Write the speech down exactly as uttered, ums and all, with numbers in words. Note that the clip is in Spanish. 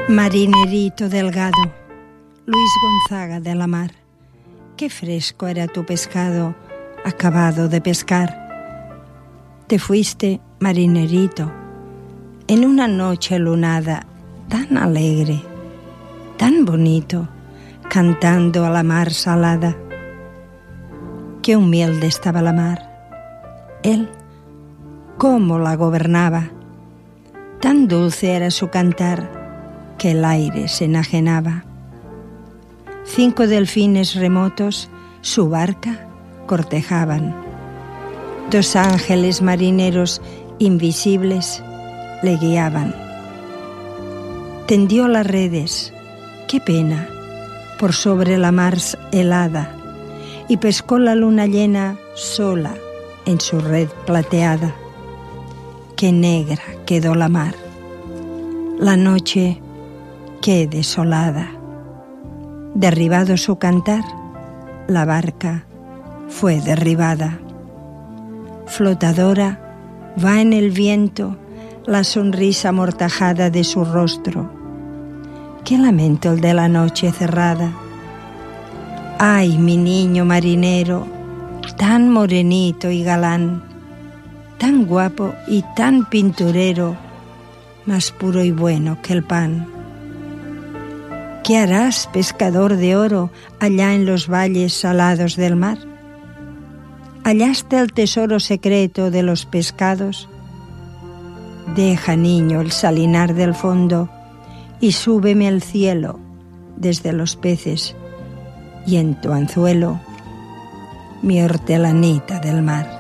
Marinerito delgado, Luis Gonzaga de la Mar, qué fresco era tu pescado acabado de pescar. Te fuiste, marinerito, en una noche lunada tan alegre, tan bonito, cantando a la mar salada. Qué humilde estaba la mar. Él, cómo la gobernaba. Tan dulce era su cantar que el aire se enajenaba. Cinco delfines remotos su barca cortejaban. Dos ángeles marineros invisibles le guiaban. Tendió las redes, qué pena, por sobre la mar helada, y pescó la luna llena sola en su red plateada. Qué negra quedó la mar. La noche, qué desolada. Derribado su cantar, la barca fue derribada. Flotadora va en el viento la sonrisa amortajada de su rostro. Qué lamento el de la noche cerrada. Ay, mi niño marinero, tan morenito y galán, tan guapo y tan pinturero, más puro y bueno que el pan. ¿Qué harás, pescador de oro, allá en los valles salados del mar? ¿Hallaste el tesoro secreto de los pescados? Deja, niño, el salinar del fondo y súbeme al cielo desde los peces y en tu anzuelo mi hortelanita del mar.